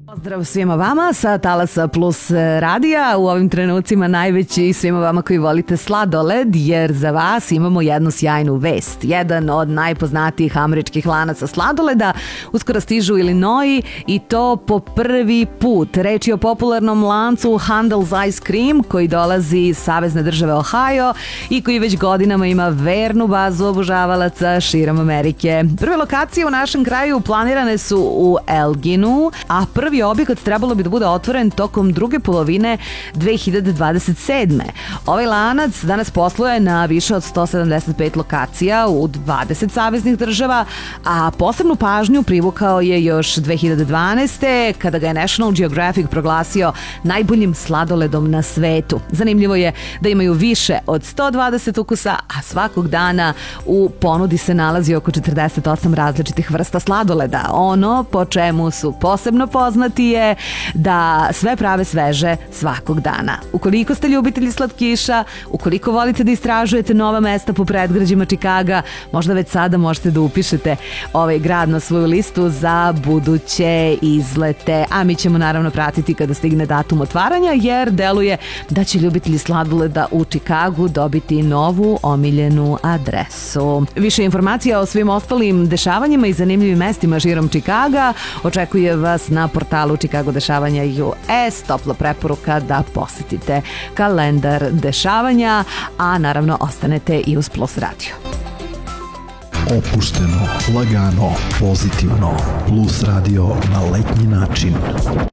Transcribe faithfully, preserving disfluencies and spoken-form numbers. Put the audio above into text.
Pozdrav svima vama sa Talasa Plus radija, u ovim trenucima najveći svima vama koji volite sladoled, jer za vas imamo jednu sjajnu vest. Jedan od najpoznatijih američkih lanaca sladoleda uskoro stižu u Illinois i to po prvi put. Reč je o popularnom lancu Handel's Ice Cream koji dolazi iz savezne države Ohio i koji već godinama ima vernu bazu obožavalaca širom Amerike. Prve lokacije u našem kraju planirane su u Elginu, a prvi objekat trebalo bi da bude otvoren tokom druge polovine dve hiljade dvadeset sedme. Ovaj lanac danas posluje na više od sto sedamdeset pet lokacija u dvadeset saveznih država, a posebnu pažnju privukao je još dve hiljade dvanaeste. kada ga je National Geographic proglasio najboljim sladoledom na svetu. Zanimljivo je da imaju više od sto dvadeset ukusa, a svakog dana u ponudi se nalazi oko četrdeset osam različitih vrsta sladoleda. Ono po čemu su posebno poznati je da sve prave sveže svakog dana. Ukoliko ste ljubitelji slatkiša, ukoliko volite da istražujete nova mesta po predgrađima Čikaga, možda već sada možete da upišete ovaj grad na svoju listu za buduće izlete. A mi ćemo naravno pratiti kada stigne datum otvaranja, jer deluje da će ljubitelji sladoleda u Čikagu dobiti novu omiljenu adresu. Više informacija o svim ostalim dešavanjima i zanimljivim mestima širom Čikaga očekuje vas na portalu Chicago dešavanja U S. Topla preporuka da posetite kalendar dešavanja, a naravno ostanete i uz Plus radio. Opušteno, lagano, pozitivno. Plus radio na letnji način.